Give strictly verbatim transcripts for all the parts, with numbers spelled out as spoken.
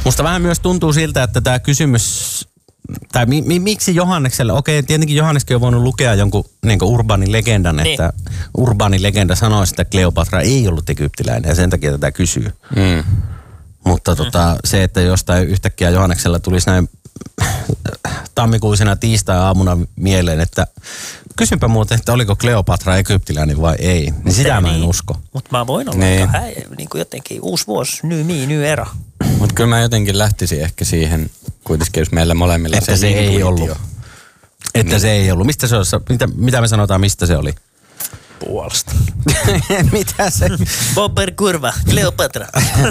Musta vähän myös tuntuu siltä, että tämä kysymys, tai mi, mi, miksi Johannekselle, okei, tietenkin Johanneskin on voinut lukea jonkun niin urbaanin legendan, niin. että urbaani legenda sanoi, että Kleopatra ei ollut egyptiläinen ja sen takia tätä kysyy. Mm. Mutta tota, mm. se, että jostain yhtäkkiä Johanneksella tulisi näin tammikuisena tiistai-aamuna mieleen, että kysynpä muuten, että oliko Kleopatra egyptiläinen vai ei, niin sitä mä en niin. usko. Mutta mä voin olla niin. aika häi, niin kuin jotenkin uusi vuosi, new me, new era. Mutta kyllä mä jotenkin lähtisin ehkä siihen, kuitenkin jos meillä molemmilla että se, se ei ollut. Että niin. se ei ollut. Mistä se on? Mitä, mitä me sanotaan, mistä se oli? Puolesta. Mitä se? Bobber kurva, Kleopatra.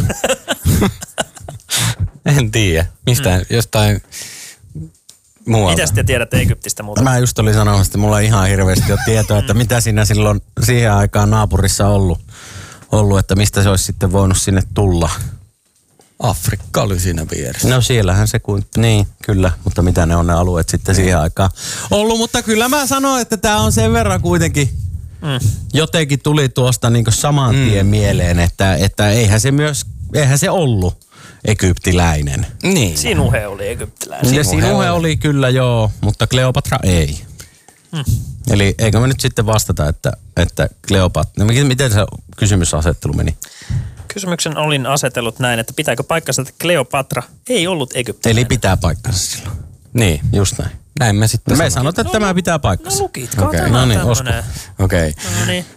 En tiedä. Mistä? Mm. Jostain muualta. Mitäs te tiedätte Egyptistä muuta? Mä just olin sanomassa, että mulla ei ihan hirveästi ole tietoa, että mitä siinä silloin siihen aikaan naapurissa ollut, ollut, että mistä se olisi sitten voinut sinne tulla. Afrikka oli siinä vieressä. No siellähän se kuin, niin kyllä, mutta mitä ne on ne alueet sitten siihen aikaan ollut. Mutta kyllä mä sanoin, että tää on sen verran kuitenkin, mm. jotenkin tuli tuosta niin kuin saman tien mm. mieleen, että, että eihän se myös, eihän se ollut egyptiläinen. Niin. Sinuhe oli egyptiläinen. Sinuhe, Sinuhe oli. oli kyllä joo, mutta Kleopatra ei. Mm. Eli eikö me nyt sitten vastata, että, että Kleopatra, no miten se kysymysasettelu meni? Kysymyksen olin asetellut näin, että pitääkö paikkansa, että Kleopatra ei ollut egyptiläinen. Eli pitää paikkansa silloin. Niin. Just näin. Näin me sitten Me sanotaan, että no, tämä pitää paikkansa. No lukitkaa okay. tämä no niin, tämmönen. Okei. Okay. No niin.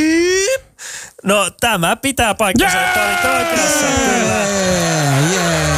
No tämä pitää paikkansa, yeah! Että olit oikeassa. Kyllä. Yeah, yeah.